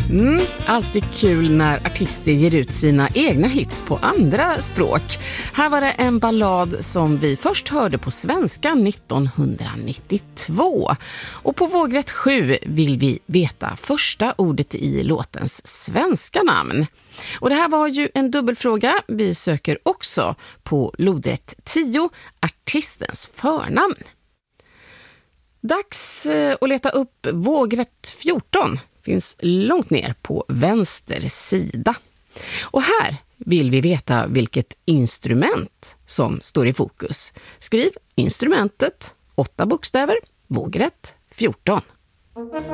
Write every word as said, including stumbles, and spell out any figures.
Mm, alltid kul när artister ger ut sina egna hits på andra språk. Här var det en ballad som vi först hörde på svenska nittonhundranittiotvå. Och på vågrätt sju vill vi veta första ordet i låtens svenska namn. Och det här var ju en dubbelfråga. Vi söker också på lodrätt tio, artistens förnamn. Dags att leta upp vågrätt fjorton. Finns långt ner på vänster sida. Och här vill vi veta vilket instrument som står i fokus. Skriv instrumentet, åtta bokstäver, vågrätt fjorton.